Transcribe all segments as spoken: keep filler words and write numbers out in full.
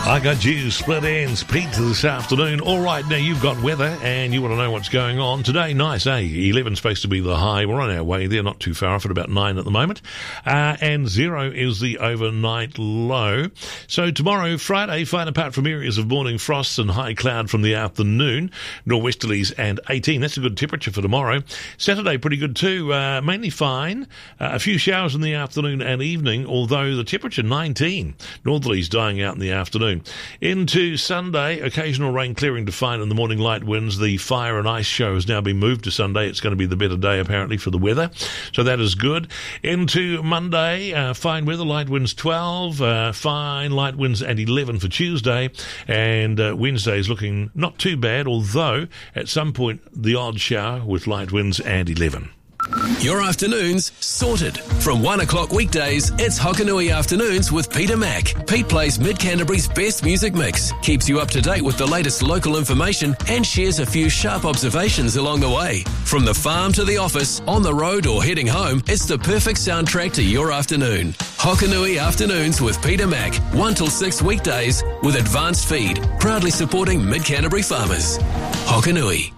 I got you, Split Ends, Pete, this afternoon. All right, now you've got weather and you want to know what's going on. Today, nice, eh? eleven supposed to be the high. We're on our way there, not too far off, at about nine at the moment. Uh, and zero is the overnight low. So tomorrow, Friday, fine apart from areas of morning frosts and high cloud from the afternoon. Nor'westerlies and eighteen. That's a good temperature for tomorrow. Saturday, pretty good too. Uh, mainly fine. Uh, a few showers in the afternoon and evening, although the temperature nineteen. Northerlies dying out in the afternoon. Into Sunday, occasional rain clearing to fine in the morning, light winds. The fire and ice show has now been moved to Sunday. It's going to be the better day, apparently, for the weather. So that is good. Into Monday, uh, fine weather, light winds twelve, uh, fine light winds and eleven for Tuesday. And uh, Wednesday is looking not too bad, although at some point the odd shower with light winds and eleven. Your afternoons sorted. From one o'clock weekdays, it's Hokanui Afternoons with Peter Mack. Pete plays Mid-Canterbury's best music mix, keeps you up to date with the latest local information, and shares a few sharp observations along the way. From the farm to the office, on the road or heading home, it's the perfect soundtrack to your afternoon. Hokanui Afternoons with Peter Mack, one till six weekdays with Advanced Feed, proudly supporting Mid-Canterbury farmers. Hokanui.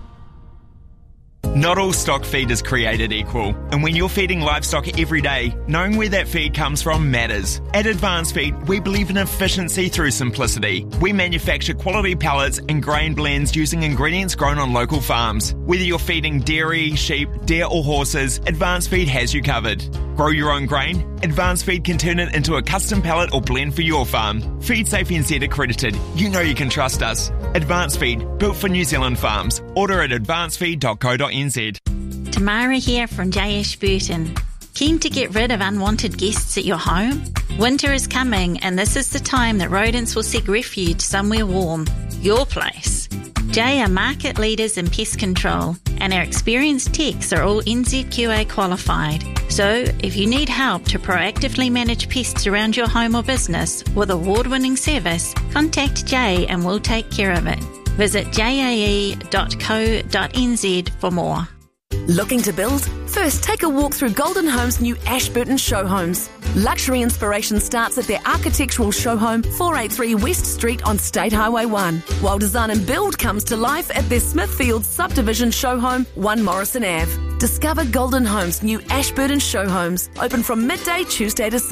Not all stock feed is created equal, and when you're feeding livestock every day, knowing where that feed comes from matters. At Advanced Feed, we believe in efficiency through simplicity. We manufacture quality pellets and grain blends using ingredients grown on local farms. Whether you're feeding dairy, sheep, deer or horses, Advanced Feed has you covered. Grow your own grain? Advanced Feed can turn it into a custom pellet or blend for your farm. Feed Safe N Z accredited. You know you can trust us. Advanced Feed, built for New Zealand farms. Order at advanced feed dot co dot n z. Tamara here from J Ashburton. Keen to get rid of unwanted guests at your home? Winter is coming and this is the time that rodents will seek refuge somewhere warm. Your place. J are market leaders in pest control and our experienced techs are all N Z Q A qualified. So if you need help to proactively manage pests around your home or business with award-winning service, contact J and we'll take care of it. Visit j a e dot co dot n z for more. Looking to build? First, take a walk through Golden Homes' new Ashburton show homes. Luxury inspiration starts at their architectural show home, four eighty-three West Street on State Highway one, while design and build comes to life at their Smithfield subdivision show home, one Morrison Avenue. Discover Golden Homes' new Ashburton show homes, open from midday Tuesday to Sunday.